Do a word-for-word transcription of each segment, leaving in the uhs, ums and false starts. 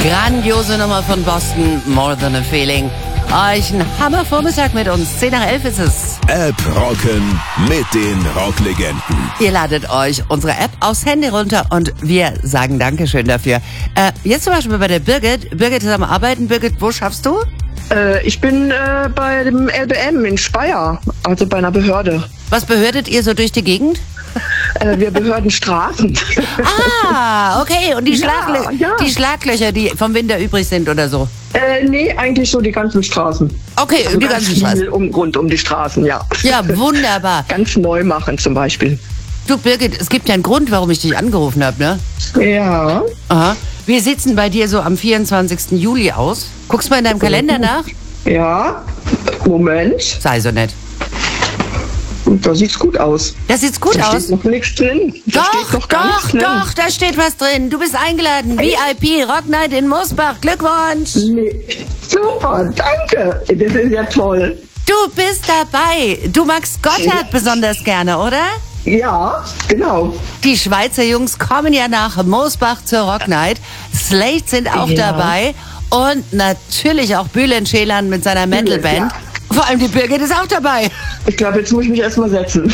Grandiose Nummer von Boston, More Than a Feeling. Euch ein Hammervormittag mit uns. zehn nach elf ist es. App rocken mit den Rocklegenden. Ihr ladet euch unsere App aufs Handy runter und wir sagen Dankeschön dafür. Äh, jetzt zum Beispiel bei der Birgit. Birgit ist am Arbeiten. Birgit, wo schaffst du? Äh, ich bin äh, bei dem L B M in Speyer, also bei einer Behörde. Was behördet ihr so durch die Gegend? Äh, wir behörden Straßen. Ah, okay. Und die, Ja, Schlaglö ja. die Schlaglöcher, die vom Winter übrig sind oder so? Äh, nee, eigentlich so die ganzen Straßen. Okay, Also die ganz ganzen viel Straßen. Um, rund um die Straßen, ja. Ja, wunderbar. Ganz neu machen zum Beispiel. Du, Birgit, es gibt ja einen Grund, warum ich dich angerufen habe, ne? Ja. Aha. Wir sitzen bei dir so am vierundzwanzigsten Juli aus. Guckst mal in deinem Kalender nach? Ja. Moment. Sei so nett. Da sieht's gut aus. Das sieht gut Da aus. steht noch nichts drin. Da Doch, steht noch gar doch, nichts drin. doch, da steht was drin. Du bist eingeladen. V I P Rock Night in Mosbach. Glückwunsch. Nee. Super, danke. Das ist ja toll. Du bist dabei. Du magst Gotthard besonders gerne, oder? Ja, genau. Die Schweizer Jungs kommen ja nach Mosbach zur Rock Night. Slate sind auch Ja. dabei. Und natürlich auch Bülent Ceylan mit seiner Metalband. Ja. Vor allem die Birgit ist auch dabei. Ich glaube, jetzt muss ich mich erstmal setzen.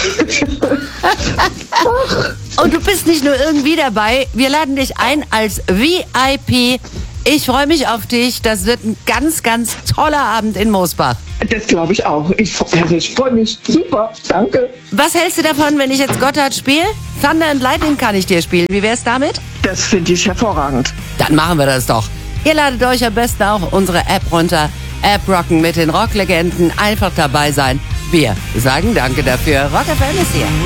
Und du bist nicht nur irgendwie dabei, wir laden dich ein als V I P. Ich freue mich auf dich. Das wird ein ganz, ganz toller Abend in Mosbach. Das glaube ich auch. Ich, also ich freue mich. Super, danke. Was hältst du davon, wenn ich jetzt Gotthard spiele? Thunder and Lightning kann ich dir spielen. Wie wär's damit? Das finde ich hervorragend. Dann machen wir das doch. Ihr ladet euch am besten auch unsere App runter. App rocken mit den Rocklegenden. Einfach dabei sein. Wir sagen Danke dafür. Rock F M ist hier.